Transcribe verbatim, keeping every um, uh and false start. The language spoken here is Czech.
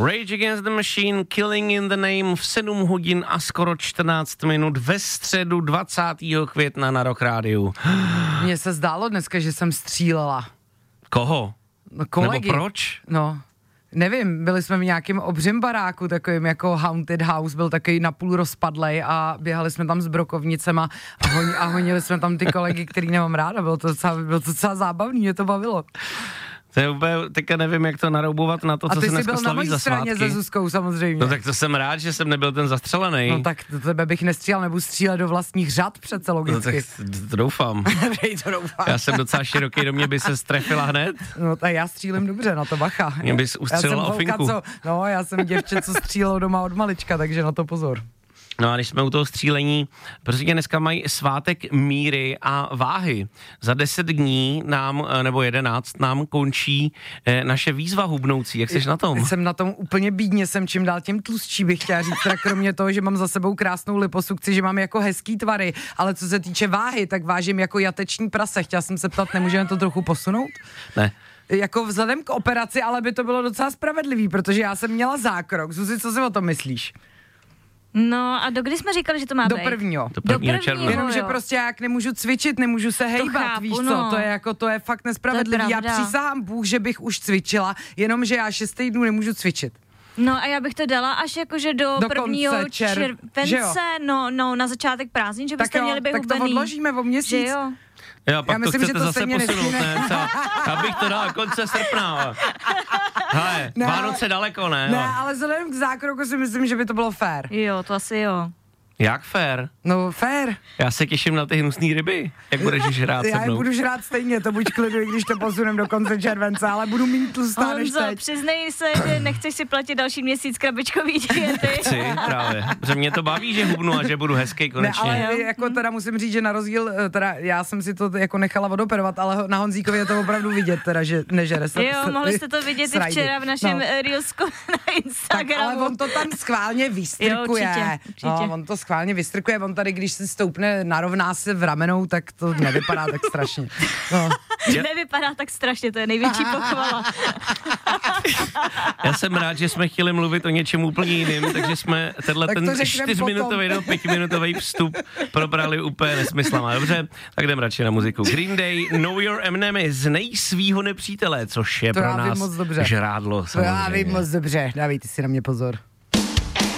Rage Against the Machine, Killing in the Name v sedm hodin a skoro čtrnáct minut ve středu dvacátého května na Rock Rádiu. Mně se zdálo dneska, že jsem střílela. Koho? No, kolegy. Nebo proč? No, nevím, byli jsme v nějakém obřím baráku, takovým jako haunted house, byl takový napůl rozpadlej a běhali jsme tam s brokovnicema a, honi, a honili jsme tam ty kolegy, který nemám ráda, bylo to docela, bylo to docela zábavný, mě to bavilo. To je úplně, teďka nevím, jak to naroubovat na to, co se dneska slaví za svátky. A ty jsi byl na mojí straně se Zuzkou samozřejmě. No tak to jsem rád, že jsem nebyl ten zastřelený. No tak to tebe bych nestřílel, nebudu střílet do vlastních řad přece logicky. No tak to doufám. to doufám. Já jsem docela široký, do mě by se strefila hned. No tak já střílím dobře, na to bacha. Mě bys ustřelila ofinku. Co, no já jsem děvče, co střílelo doma od malička, takže na to pozor. No a když jsme u toho střílení, protože dneska mají svátek míry a váhy. Za deset dní nám, nebo jedenáct nám končí eh, naše výzva hubnoucí. Jak jsi na tom? Jsem na tom úplně bídně, jsem čím dál tím tlustší, bych chtěla říct. Teda kromě toho, že mám za sebou krásnou liposukci, že mám jako hezký tvary, ale co se týče váhy, tak vážím jako jateční prase. Chtěla jsem se ptat, nemůžeme to trochu posunout? Ne. Jako vzhledem k operaci, ale by to bylo docela spravedlivý, protože já jsem měla zákrok. Zuzi, co si o tom myslíš? No a do kdy jsme říkali, že to má do být? Prvního. Do prvního června. Jenomže prostě jak nemůžu cvičit, nemůžu se hejbat, chápu, víš no. co, to je jako, to je fakt nespravedlivý. Já přísahám Bůh, že bych už cvičila, jenomže já šest týdnů nemůžu cvičit. No a já bych to dala až jakože do, do prvního čer... července, no, no na začátek prázdnin, že byste jo, měli být tak hubený. to odložíme o měsíc. Jo. Jo, pak já myslím, to že chcete to zase posunout, ne? Já bych to dal konce srpna. Hele, ne, Vánoce daleko, ne? Ne, ale vzhledem k zákroku si myslím, že by to bylo fér. Jo, to asi jo. Jak fér? No fér. Já se těším na ty hnusný ryby, jak budeš žrát se mnou. Já je budu žrát stejně, to buď klidu, i když to posunem do konce července, ale budu mít tlustá než teď. Přiznej se, že nechceš si platit další měsíc krabičkový diety. Chci, právě. Protože mě to baví, že hubnu a že budu hezký konečně. Ne, ale jako teda musím říct, že na rozdíl, teda já jsem si to jako nechala odoperovat, ale na Honzíkovi je to opravdu vidět, teda, že nežere se. Jo, mohli jste to vidět srajdy. I včera v našem no. Reelsku na Instagramu. Tak, ale on to tam schválně vystrkuje. Jo, určitě, určitě. No, on to schválně vystrkuje, on tady, když se stoupne, narovná se v ramenou, tak to nevypadá tak strašně. No. Nevypadá tak strašně, to je největší pochvala. Já jsem rád, že jsme chtěli mluvit o něčem úplně jiným, takže jsme tenhle tak ten čtyřminutový nebo pětiminutový vstup probrali úplně nesmyslama. Dobře, tak jdem radši na muziku. Green Day, Know Your Enemy, znej svýho nepřítele, což je to pro nás moc dobře. žrádlo. To já vím moc dobře, dávejte si na mě pozor.